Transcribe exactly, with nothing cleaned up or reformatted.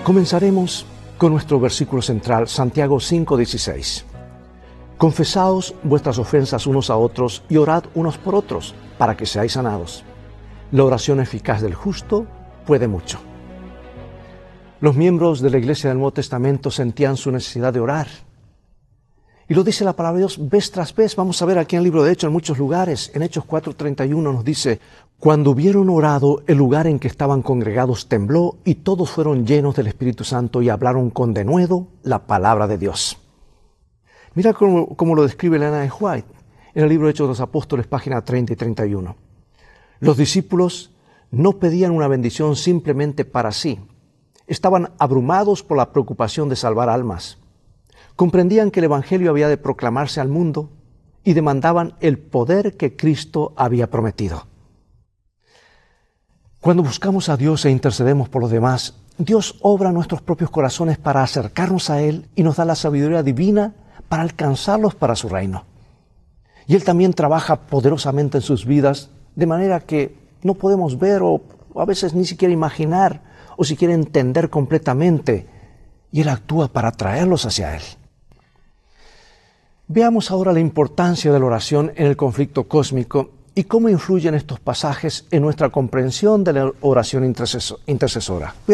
Comenzaremos con nuestro versículo central, Santiago cinco dieciséis. Confesaos vuestras ofensas unos a otros y orad unos por otros, para que seáis sanados. La oración eficaz del justo puede mucho. Los miembros de la Iglesia del Nuevo Testamento sentían su necesidad de orar. Y lo dice la palabra de Dios vez tras vez. Vamos a ver aquí en el libro de Hechos, en muchos lugares. En Hechos cuatro treinta y uno nos dice: cuando hubieron orado, el lugar en que estaban congregados tembló y todos fueron llenos del Espíritu Santo y hablaron con denuedo la palabra de Dios. Mira cómo, cómo lo describe Elena de White en el libro de Hechos de los Apóstoles, página treinta y treinta y uno. Los discípulos no pedían una bendición simplemente para sí. Estaban abrumados por la preocupación de salvar almas. Comprendían que el Evangelio había de proclamarse al mundo y demandaban el poder que Cristo había prometido. Cuando buscamos a Dios e intercedemos por los demás, Dios obra en nuestros propios corazones para acercarnos a Él y nos da la sabiduría divina para alcanzarlos para su reino. Y Él también trabaja poderosamente en sus vidas, de manera que no podemos ver o a veces ni siquiera imaginar o siquiera entender completamente, y Él actúa para traerlos hacia Él. Veamos ahora la importancia de la oración en el conflicto cósmico y cómo influyen estos pasajes en nuestra comprensión de la oración intercesora.